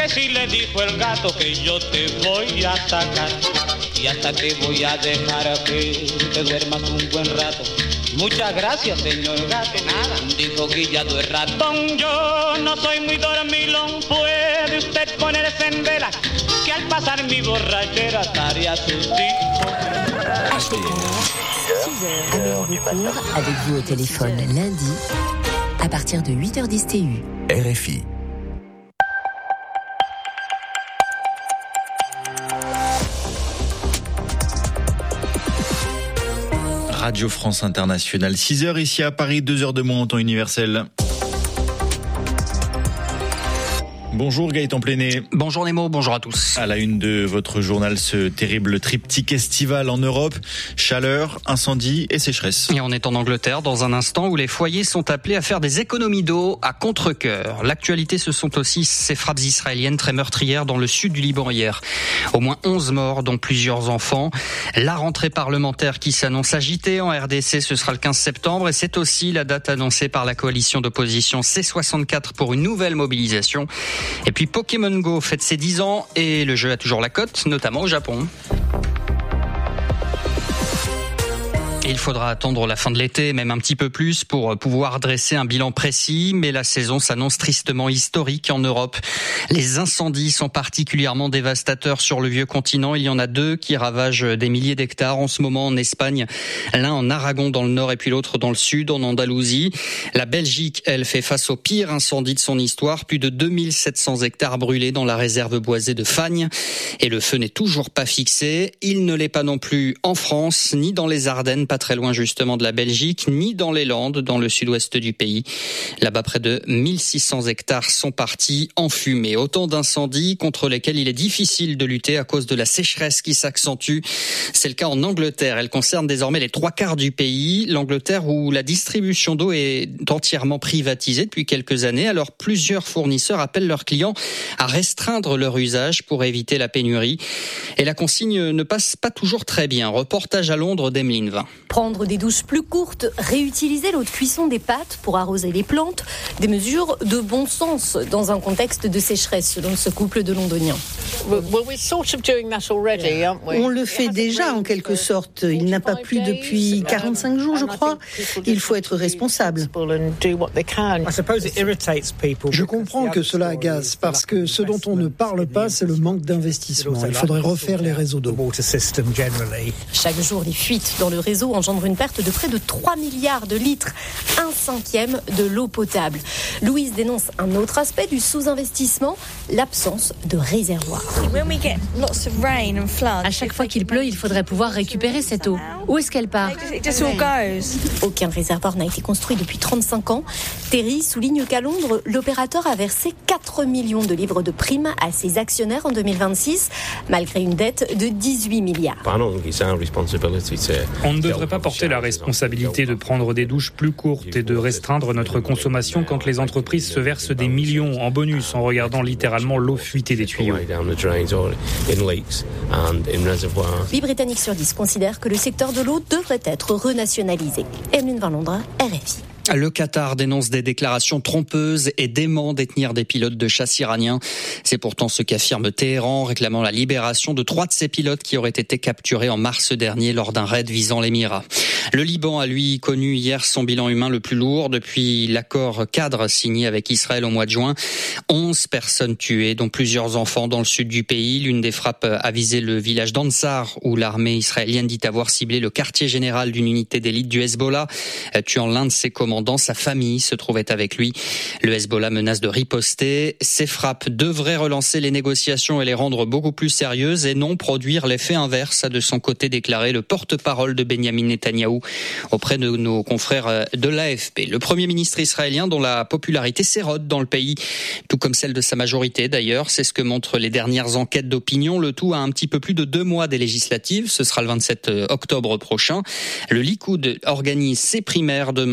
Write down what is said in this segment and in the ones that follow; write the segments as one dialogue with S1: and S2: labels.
S1: que si le dijo el gato que yo te voy a atacar y hasta te voy a dejar que te duermas un buen rato. Muchas gracias, señor gato. Nada. Dijo Guillado el ratón. Yo no soy muy dormilón. Puede usted ponerse en vela, que al pasar mi borrachera estaré a su tipo.
S2: Amélie Beaucourt avec vous au téléphone lundi à partir de 8h10 TU.
S3: RFI. Radio France Internationale, 6h ici à Paris, 2h de moins en temps universel. Bonjour Gaëtan Pléné.
S4: Bonjour Nemo, bonjour à tous.
S3: À la une de votre journal, ce terrible triptyque estival en Europe, chaleur, incendie et sécheresse.
S4: Et on est en Angleterre dans un instant où les foyers sont appelés à faire des économies d'eau à contre-cœur. L'actualité, ce sont aussi ces frappes israéliennes très meurtrières dans le sud du Liban hier. Au moins 11 morts, dont plusieurs enfants. La rentrée parlementaire qui s'annonce agitée en RDC, ce sera le 15 septembre et c'est aussi la date annoncée par la coalition d'opposition C64 pour une nouvelle mobilisation. Et puis Pokémon Go fête ses 10 ans et le jeu a toujours la cote, notamment au Japon. Il faudra attendre la fin de l'été, même un petit peu plus, pour pouvoir dresser un bilan précis, mais la saison s'annonce tristement historique en Europe. Les incendies sont particulièrement dévastateurs sur le vieux continent. Il y en a 2 qui ravagent des milliers d'hectares en ce moment en Espagne. L'un en Aragon dans le nord et puis l'autre dans le sud, en Andalousie. La Belgique, elle, fait face au pire incendie de son histoire. Plus de 2700 hectares brûlés dans la réserve boisée de Fagnes. Et le feu n'est toujours pas fixé. Il ne l'est pas non plus en France, ni dans les Ardennes, pas très loin justement de la Belgique, ni dans les Landes, dans le sud-ouest du pays. Là-bas, près de 1600 hectares sont partis en fumée. Autant d'incendies contre lesquels il est difficile de lutter à cause de la sécheresse qui s'accentue. C'est le cas en Angleterre. Elle concerne désormais les 3/4 du pays. L'Angleterre où la distribution d'eau est entièrement privatisée depuis quelques années. Alors plusieurs fournisseurs appellent leurs clients à restreindre leur usage pour éviter la pénurie. Et la consigne ne passe pas toujours très bien. Reportage à Londres d'Emeline Vin.
S5: Prendre des douches plus courtes, réutiliser l'eau de cuisson des pâtes pour arroser les plantes, des mesures de bon sens dans un contexte de sécheresse selon ce couple de Londoniens.
S6: On le fait déjà en quelque sorte. Il n'a pas plu depuis 45 jours, je crois. Il faut être responsable.
S7: Je comprends que cela agace parce que ce dont on ne parle pas, c'est le manque d'investissement. Il faudrait refaire les réseaux d'eau.
S5: Chaque jour, les fuites dans le réseau engendre une perte de près de 3 milliards de litres, 1/5 de l'eau potable. Louise dénonce un autre aspect du sous-investissement, l'absence de réservoirs.
S8: À chaque fois qu'il pleut, il faudrait pouvoir récupérer cette eau. Où est-ce qu'elle part ?
S5: Aucun réservoir n'a été construit depuis 35 ans. Terry souligne qu'à Londres, l'opérateur a versé 4 millions de livres de primes à ses actionnaires en 2026, malgré une dette de 18 milliards.
S9: On ne devrait pas porter la responsabilité de prendre des douches plus courtes et de restreindre notre consommation quand les entreprises se versent des millions en bonus en regardant littéralement l'eau fuiter des tuyaux.
S5: 8 Britanniques sur 10 considèrent que le secteur de l'eau devrait être renationalisé. Emeline Vin, Londres, RFI.
S4: Le Qatar dénonce des déclarations trompeuses et dément détenir des pilotes de chasse iraniens. C'est pourtant ce qu'affirme Téhéran, réclamant la libération de 3 de ces pilotes qui auraient été capturés en mars dernier lors d'un raid visant l'Émirat. Le Liban a lui connu hier son bilan humain le plus lourd depuis l'accord cadre signé avec Israël au mois de juin. 11 personnes tuées, dont plusieurs enfants dans le sud du pays. L'une des frappes a visé le village d'Ansar, où l'armée israélienne dit avoir ciblé le quartier général d'une unité d'élite du Hezbollah, tuant l'un de ses commandants. Sa famille se trouvait avec lui. Le Hezbollah menace de riposter. Ces frappes devraient relancer les négociations et les rendre beaucoup plus sérieuses et non produire l'effet inverse, a de son côté déclaré le porte-parole de Benyamin Netanyahou auprès de nos confrères de l'AFP. Le Premier ministre israélien, dont la popularité s'érode dans le pays, tout comme celle de sa majorité d'ailleurs, c'est ce que montrent les dernières enquêtes d'opinion, le tout à un petit peu plus de 2 mois des législatives, ce sera le 27 octobre prochain. Le Likoud organise ses primaires demain sur fond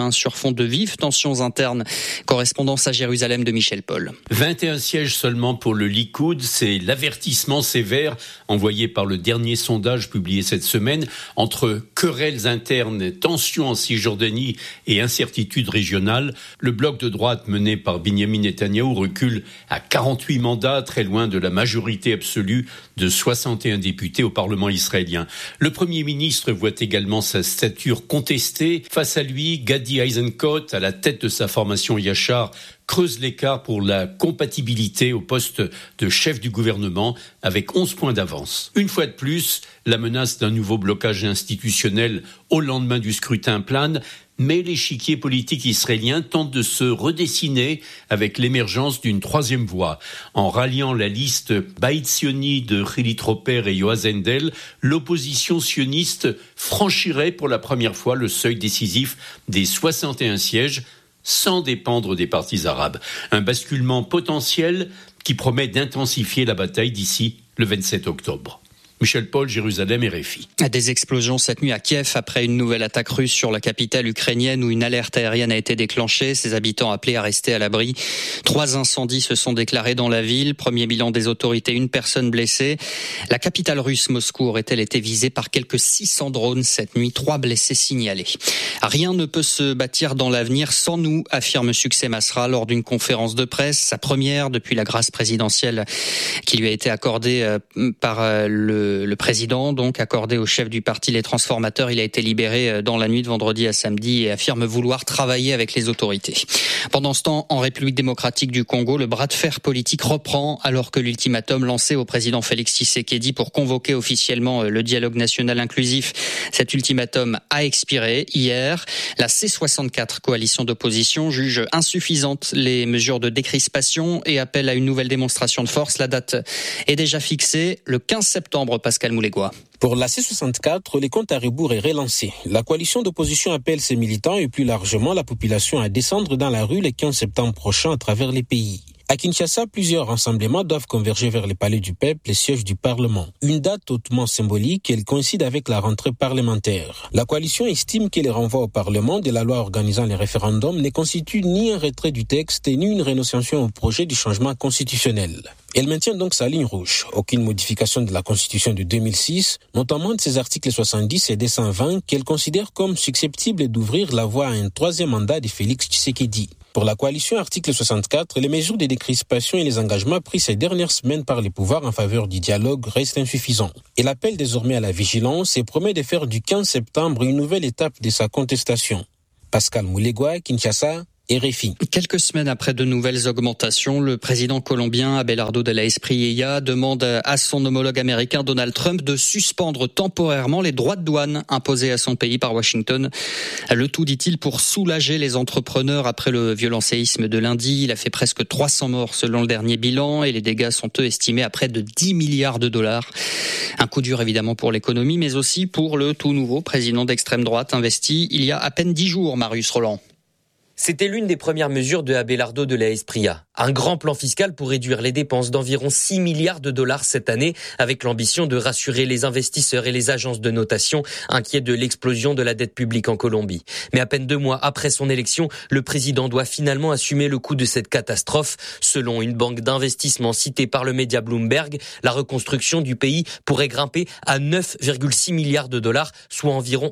S4: fond de vives tensions internes. Correspondance à Jérusalem de Michel Paul.
S10: 21 sièges seulement pour le Likoud, c'est l'avertissement sévère envoyé par le dernier sondage publié cette semaine. Entre querelles internes, tensions en Cisjordanie et incertitudes régionales, le bloc de droite mené par Binyamin Netanyahou recule à 48 mandats, très loin de la majorité absolue de 61 députés au Parlement israélien. Le Premier ministre voit également sa stature contestée. Face à lui, Gadi Eisenkot, à la tête de sa formation Yachar, creuse l'écart pour la compatibilité au poste de chef du gouvernement avec 11 points d'avance. Une fois de plus, la menace d'un nouveau blocage institutionnel au lendemain du scrutin plane, mais l'échiquier politique israélien tente de se redessiner avec l'émergence d'une troisième voie. En ralliant la liste Baït Sioni de Hili Troper et Yoaz Hendel, l'opposition sioniste franchirait pour la première fois le seuil décisif des 61 sièges, sans dépendre des partis arabes. Un basculement potentiel qui promet d'intensifier la bataille d'ici le 27 octobre. Michel Paul, Jérusalem, RFI.
S4: Des explosions cette nuit à Kiev après une nouvelle attaque russe sur la capitale ukrainienne où une alerte aérienne a été déclenchée. Ses habitants appelés à rester à l'abri. 3 incendies se sont déclarés dans la ville. Premier bilan des autorités, 1 personne blessée. La capitale russe, Moscou, aurait-elle été visée par quelques 600 drones cette nuit. 3 blessés signalés. Rien ne peut se bâtir dans l'avenir sans nous, affirme Succès Masra lors d'une conférence de presse. Sa première depuis la grâce présidentielle qui lui a été accordée par le président, donc accordé au chef du parti Les Transformateurs. Il a été libéré dans la nuit de vendredi à samedi et affirme vouloir travailler avec les autorités. Pendant ce temps, en République démocratique du Congo, le bras de fer politique reprend alors que l'ultimatum lancé au président Félix Tshisekedi pour convoquer officiellement le dialogue national inclusif, cet ultimatum a expiré hier. La C64, coalition d'opposition, juge insuffisantes les mesures de décrispation et appelle à une nouvelle démonstration de force. La date est déjà fixée, le 15 septembre. Pascal Moulégois.
S11: Pour la C64, les comptes à rebours est relancé. La coalition d'opposition appelle ses militants et plus largement la population à descendre dans la rue le 15 septembre prochain à travers les pays. À Kinshasa, plusieurs rassemblements doivent converger vers les palais du peuple, les sièges du Parlement. Une date hautement symbolique, elle coïncide avec la rentrée parlementaire. La coalition estime que les renvois au Parlement de la loi organisant les référendums ne constituent ni un retrait du texte ni une renonciation au projet du changement constitutionnel. Elle maintient donc sa ligne rouge. Aucune modification de la Constitution de 2006, notamment de ses articles 70 et 220 qu'elle considère comme susceptibles d'ouvrir la voie à un 3e mandat de Félix Tshisekedi. Pour la coalition article 64, les mesures de décrispation et les engagements pris ces dernières semaines par les pouvoirs en faveur du dialogue restent insuffisants. Elle appelle désormais à la vigilance et promet de faire du 15 septembre une nouvelle étape de sa contestation. Pascal Moulégois, Kinshasa, RFI.
S4: Quelques semaines après de nouvelles augmentations, le président colombien Abelardo de la Espriella demande à son homologue américain Donald Trump de suspendre temporairement les droits de douane imposés à son pays par Washington. Le tout, dit-il, pour soulager les entrepreneurs après le violent séisme de lundi. Il a fait presque 300 morts selon le dernier bilan et les dégâts sont eux estimés à près de 10 milliards de dollars. Un coup dur évidemment pour l'économie, mais aussi pour le tout nouveau président d'extrême droite investi il y a à peine 10 jours, Marius Roland.
S12: C'était l'une des premières mesures de Abelardo de la Espriella. Un grand plan fiscal pour réduire les dépenses d'environ 6 milliards de dollars cette année, avec l'ambition de rassurer les investisseurs et les agences de notation inquiets de l'explosion de la dette publique en Colombie. Mais à peine 2 mois après son élection, le président doit finalement assumer le coût de cette catastrophe. Selon une banque d'investissement citée par le média Bloomberg, la reconstruction du pays pourrait grimper à 9,6 milliards de dollars, soit environ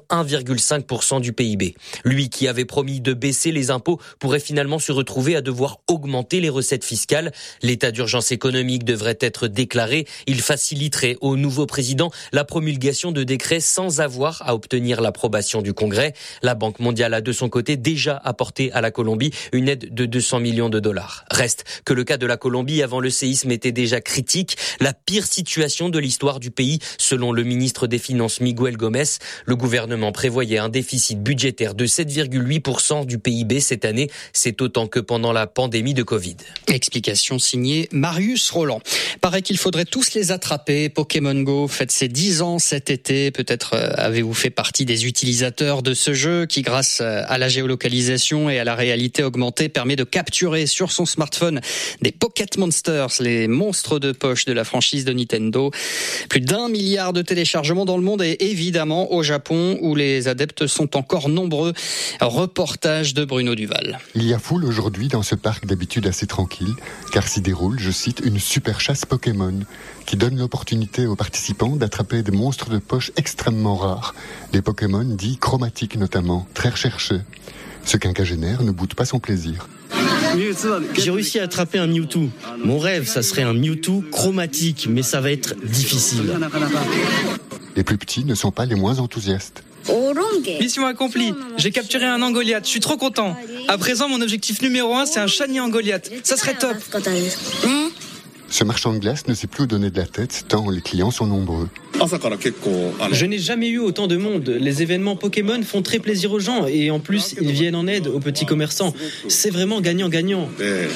S12: 1,5% du PIB. Lui qui avait promis de baisser les impôts pourrait finalement se retrouver à devoir augmenter les recettes fiscales. L'état d'urgence économique devrait être déclaré. Il faciliterait au nouveau président la promulgation de décrets sans avoir à obtenir l'approbation du Congrès. La Banque mondiale a de son côté déjà apporté à la Colombie une aide de 200 millions de dollars. Reste que le cas de la Colombie avant le séisme était déjà critique. La pire situation de l'histoire du pays, selon le ministre des Finances Miguel Gomez. Le gouvernement prévoyait un déficit budgétaire de 7,8% du PIB cette année. C'est autant que pendant la pandémie de Covid.
S4: Explication signée Marius Roland. Paraît qu'il faudrait tous les attraper. Pokémon Go fête ses 10 ans cet été. Peut-être avez-vous fait partie des utilisateurs de ce jeu qui, grâce à la géolocalisation et à la réalité augmentée, permet de capturer sur son smartphone des Pocket Monsters, les monstres de poche de la franchise de Nintendo. Plus d'1 milliard de téléchargements dans le monde et évidemment au Japon où les adeptes sont encore nombreux. Reportage de Bruno Duval.
S13: Il y a foule aujourd'hui dans ce parc d'habitude assez tranquille, car s'y déroule, je cite, une super chasse Pokémon qui donne l'opportunité aux participants d'attraper des monstres de poche extrêmement rares, des Pokémon dits chromatiques notamment, très recherchés. Ce quinquagénaire ne boude pas son plaisir.
S14: J'ai réussi à attraper un Mewtwo. Mon rêve, ça serait un Mewtwo chromatique, mais ça va être difficile.
S13: Les plus petits ne sont pas les moins enthousiastes.
S15: Mission accomplie. J'ai capturé un Angoliath. Je suis trop content. À présent, mon objectif numéro 1, c'est un Shiny Angoliath. Ça serait top.
S13: Ce marchand de glace ne sait plus où donner de la tête tant les clients sont nombreux.
S14: Je n'ai jamais eu autant de monde. Les événements Pokémon font très plaisir aux gens et en plus, ils viennent en aide aux petits commerçants. C'est vraiment gagnant-gagnant.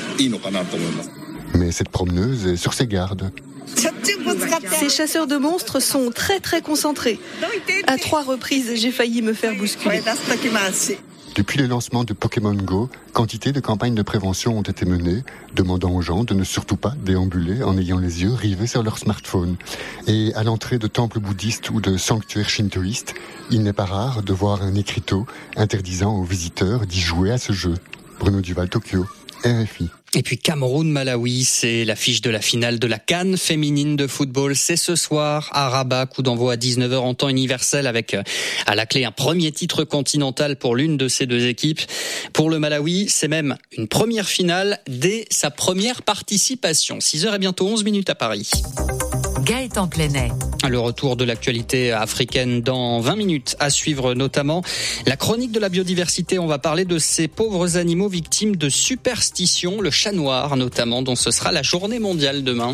S13: Mais cette promeneuse est sur ses gardes.
S16: Ces chasseurs de monstres sont très très concentrés. À 3 reprises, j'ai failli me faire bousculer.
S13: Depuis le lancement de Pokémon Go, quantité de campagnes de prévention ont été menées, demandant aux gens de ne surtout pas déambuler en ayant les yeux rivés sur leur smartphone. Et à l'entrée de temples bouddhistes ou de sanctuaires shintoïstes, il n'est pas rare de voir un écriteau interdisant aux visiteurs d'y jouer à ce jeu. Bruno Duval, Tokyo, RFI.
S4: Et puis Cameroun-Malawi, c'est l'affiche de la finale de la CAN féminine de football. C'est ce soir à Rabat, coup d'envoi à 19h en temps universel avec à la clé un premier titre continental pour l'une de ces deux équipes. Pour le Malawi, c'est même une première finale dès sa première participation. 6h et bientôt 11 minutes à Paris.
S2: Gaëtan Plenet.
S4: Le retour de l'actualité africaine dans 20 minutes. À suivre notamment la chronique de la biodiversité. On va parler de ces pauvres animaux victimes de superstitions, le chat noir notamment, dont ce sera la journée mondiale demain.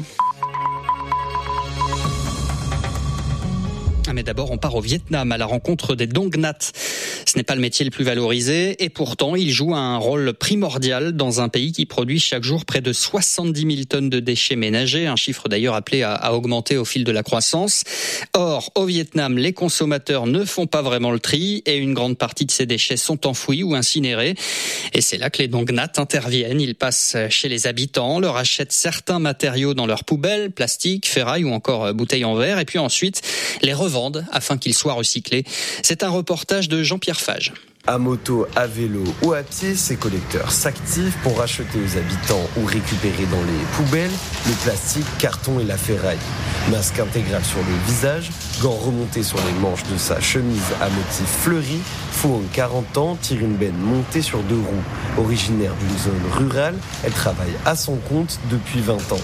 S4: Mais d'abord, on part au Vietnam à la rencontre des Dong Nhat. Ce n'est pas le métier le plus valorisé et pourtant, il joue un rôle primordial dans un pays qui produit chaque jour près de 70 000 tonnes de déchets ménagers, un chiffre d'ailleurs appelé à augmenter au fil de la croissance. Or, au Vietnam, les consommateurs ne font pas vraiment le tri et une grande partie de ces déchets sont enfouis ou incinérés. Et c'est là que les Dong Nhat interviennent. Ils passent chez les habitants, leur achètent certains matériaux dans leurs poubelles, plastique, ferraille ou encore bouteilles en verre et puis ensuite les revendent afin qu'ils soient recyclés. C'est un reportage de Jean-Pierre Fage.
S17: À moto, à vélo ou à pied, ces collecteurs s'activent pour acheter aux habitants ou récupérer dans les poubelles le plastique, carton et la ferraille. Masque intégral sur le visage, gants remontés sur les manches de sa chemise à motif fleuri, Fouong, 40 ans, tire une benne montée sur 2 roues. Originaire d'une zone rurale, elle travaille à son compte depuis 20 ans.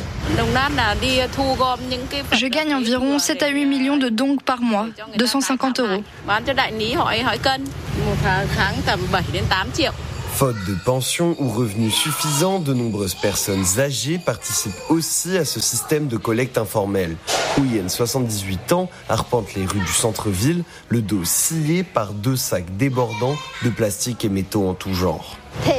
S18: Je gagne environ 7 à 8 millions de dong par mois, 250 €.
S17: Faute de pension ou revenus suffisants, de nombreuses personnes âgées participent aussi à ce système de collecte informelle. Huyen, 78 ans, arpente les rues du centre-ville, le dos scié par 2 sacs débordants de plastique et métaux en tout genre.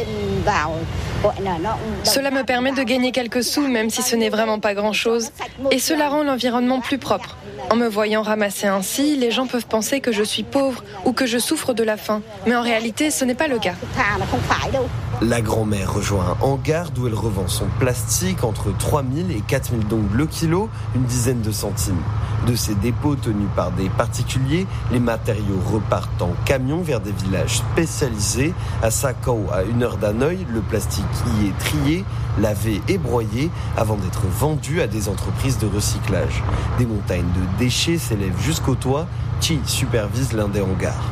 S19: Cela me permet de gagner quelques sous, même si ce n'est vraiment pas grand-chose. Et cela rend l'environnement plus propre. En me voyant ramasser ainsi, les gens peuvent penser que je suis pauvre ou que je souffre de la faim. Mais en réalité, ce n'est pas le cas.
S17: La grand-mère rejoint un hangar d'où elle revend son plastique entre 3 000 et 4 000 dong le kilo, une dizaine de centimes. De ces dépôts tenus par des particuliers, les matériaux repartent en camion vers des villages spécialisés. À Sakao, à 1 heure d'Hanoï, le plastique y est trié, lavé et broyé avant d'être vendu à des entreprises de recyclage. Des montagnes de déchets s'élèvent jusqu'au toit. Chi supervise l'un des hangars.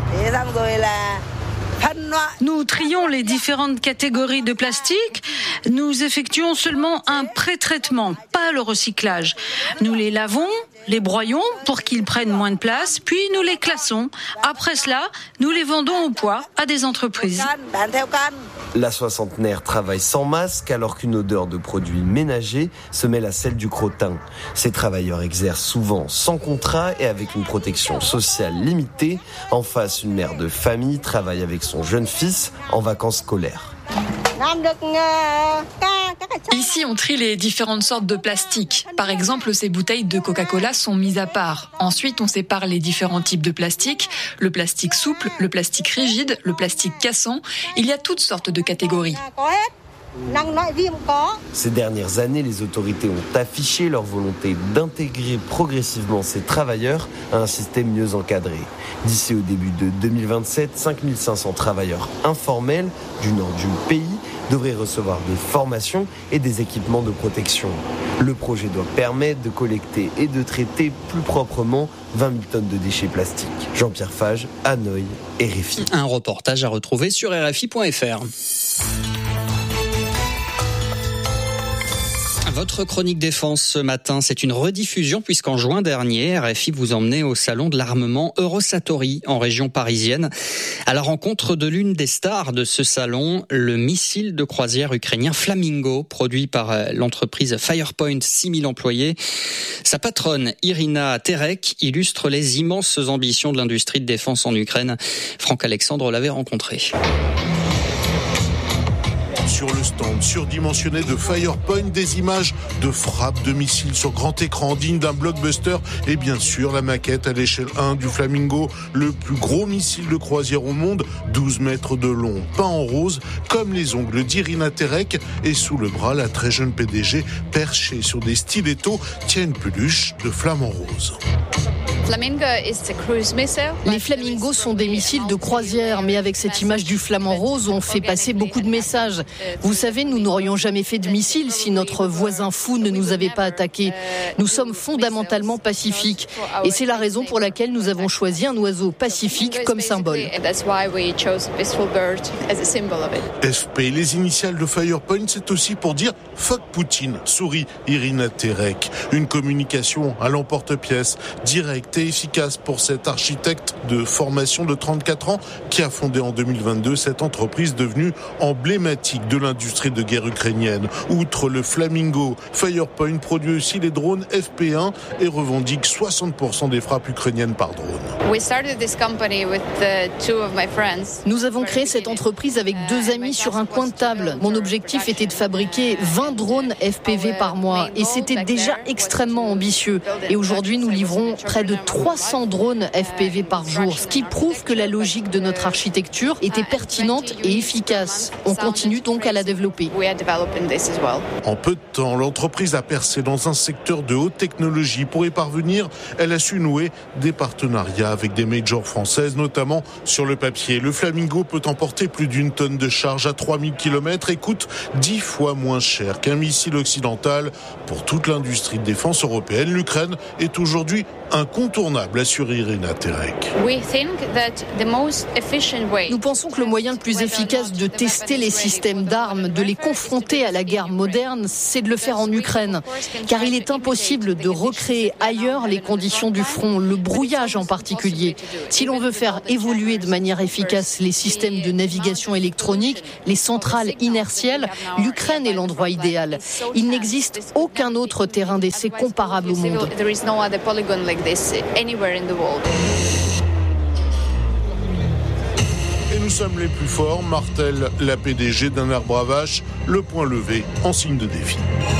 S20: Nous trions les différentes catégories de plastique. Nous effectuons seulement un pré-traitement, pas le recyclage. Nous les lavons, les broyons pour qu'ils prennent moins de place, puis nous les classons. Après cela, nous les vendons au poids à des entreprises.
S17: La soixantenaire travaille sans masque alors qu'une odeur de produits ménagers se mêle à celle du crottin. Ces travailleurs exercent souvent sans contrat et avec une protection sociale limitée. En face, une mère de famille travaille avec son jeune fils en vacances scolaires.
S21: Ici, on trie les différentes sortes de plastique. Par exemple, ces bouteilles de Coca-Cola sont mises à part. Ensuite, on sépare les différents types de plastique. Le plastique souple, le plastique rigide, le plastique cassant. Il y a toutes sortes de catégories.
S17: Ces dernières années, les autorités ont affiché leur volonté d'intégrer progressivement ces travailleurs à un système mieux encadré. D'ici au début de 2027, 5500 travailleurs informels du nord du pays devraient recevoir des formations et des équipements de protection. Le projet doit permettre de collecter et de traiter plus proprement 20 000 tonnes de déchets plastiques. Jean-Pierre Fage, Hanoï, RFI.
S4: Un reportage à retrouver sur RFI.fr. Votre chronique défense ce matin, c'est une rediffusion puisqu'en juin dernier, RFI vous emmenait au salon de l'armement Eurosatori en région parisienne à la rencontre de l'une des stars de ce salon, le missile de croisière ukrainien Flamingo, produit par l'entreprise Firepoint, 6000 employés. Sa patronne, Irina Terek, illustre les immenses ambitions de l'industrie de défense en Ukraine. Franck Alexandre l'avait rencontré.
S22: Sur le stand surdimensionné de Firepoint, des images de frappes de missiles sur grand écran dignes d'un blockbuster et bien sûr la maquette à l'échelle 1 du Flamingo, le plus gros missile de croisière au monde, 12 mètres de long, peint en rose comme les ongles d'Irina Terek, et sous le bras, la très jeune PDG, perchée sur des stilettos, tient une peluche de flamant rose.
S23: Les Flamingos sont des missiles de croisière, mais avec cette image du flamant rose, on fait passer beaucoup de messages. Vous savez, nous n'aurions jamais fait de missiles si notre voisin fou ne nous avait pas attaqués. Nous sommes fondamentalement pacifiques, et c'est la raison pour laquelle nous avons choisi un oiseau pacifique comme symbole.
S22: FP, les initiales de Firepoint, c'est aussi pour dire « fuck Poutine », sourit Irina Terek. Une communication à l'emporte-pièce, directe et efficace pour cet architecte de formation de 34 ans qui a fondé en 2022 cette entreprise devenue emblématique de l'industrie de guerre ukrainienne. Outre le Flamingo, Firepoint produit aussi les drones FP1 et revendique 60% des frappes ukrainiennes par drone.
S23: Nous avons créé cette entreprise avec 2 amis sur un coin de table. Mon objectif était de fabriquer 20 drones FPV par mois et c'était déjà extrêmement ambitieux. Et aujourd'hui, nous livrons près de 300 drones FPV par jour, ce qui prouve que la logique de notre architecture était pertinente et efficace. On continue donc à la développer.
S22: En peu de temps, l'entreprise a percé dans un secteur de haute technologie. Pour y parvenir, elle a su nouer des partenariats avec des majors françaises, notamment sur le papier. Le Flamingo peut emporter plus d'1 tonne de charge à 3000 km et coûte 10 fois moins cher qu'un missile occidental. Pour toute l'industrie de défense européenne, l'Ukraine est aujourd'hui incontournable, assure Irina Terek.
S23: Nous pensons que le moyen le plus efficace de tester les systèmes d'armes, de les confronter à la guerre moderne, c'est de le faire en Ukraine. Car il est impossible de recréer ailleurs les conditions du front, le brouillage en particulier. Si l'on veut faire évoluer de manière efficace les systèmes de navigation électronique, les centrales inertielles, l'Ukraine est l'endroit idéal. Il n'existe aucun autre terrain d'essai comparable au monde.
S22: Et nous sommes les plus forts, martèle la PDG d'un arbre à vache, le poing levé en signe de défi.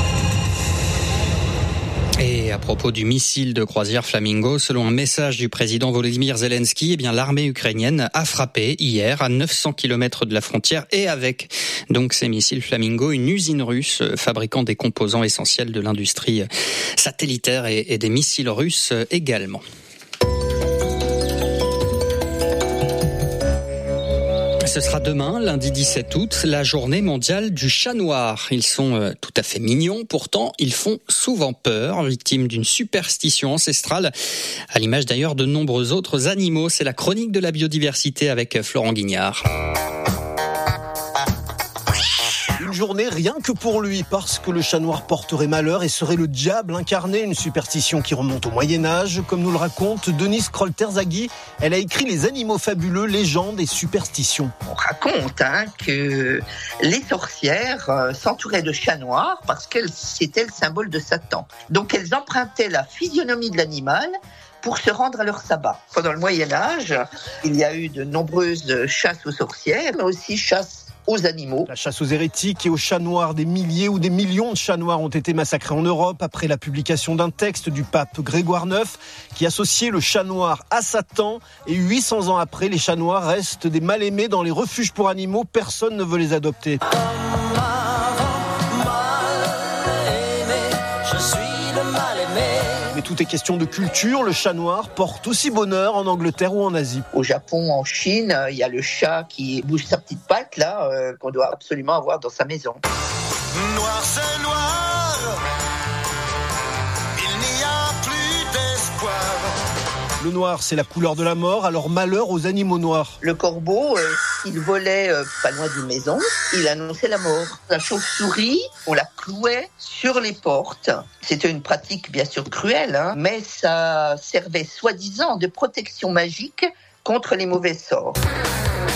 S4: Et à propos du missile de croisière Flamingo, selon un message du président Volodymyr Zelensky, l'armée ukrainienne a frappé hier à 900 km de la frontière et avec donc ces missiles Flamingo, une usine russe fabriquant des composants essentiels de l'industrie satellitaire et des missiles russes également. Ce sera demain, lundi 17 août, la journée mondiale du chat noir. Ils sont tout à fait mignons, pourtant ils font souvent peur, victimes d'une superstition ancestrale, à l'image d'ailleurs de nombreux autres animaux. C'est la chronique de la biodiversité avec Florent Guignard.
S1: journée rien que pour lui, parce que le chat noir porterait malheur et serait le diable incarné, une superstition qui remonte au Moyen-Âge. Comme nous le raconte Denise Kroll-Terzaghi, elle a écrit Les animaux fabuleux, légendes et superstitions.
S3: On raconte que les sorcières s'entouraient de chats noirs parce que c'était le symbole de Satan. Donc elles empruntaient la physionomie de l'animal pour se rendre à leur sabbat. Pendant le Moyen-Âge, il y a eu de nombreuses chasses aux sorcières, mais aussi chasses aux animaux.
S1: La chasse aux hérétiques et aux chats noirs. Des milliers ou des millions de chats noirs ont été massacrés en Europe après la publication d'un texte du pape Grégoire IX qui associait le chat noir à Satan. Et 800 ans après, les chats noirs restent des mal-aimés dans les refuges pour animaux. Personne ne veut les adopter. Mais tout est question de culture. Le chat noir porte aussi bonheur en Angleterre ou en Asie.
S3: Au Japon, en Chine, il y a le chat qui bouge sa petite patte là, qu'on doit absolument avoir dans sa maison.
S6: Noir, c'est noir. Il n'y a plus d'espoir.
S1: Le noir, c'est la couleur de la mort, alors malheur aux animaux noirs.
S3: Le corbeau, il volait pas loin d'une maison, il annonçait la mort. La chauve-souris, on la clouait sur les portes. C'était une pratique bien sûr cruelle, mais ça servait soi-disant de protection magique contre les mauvais sorts.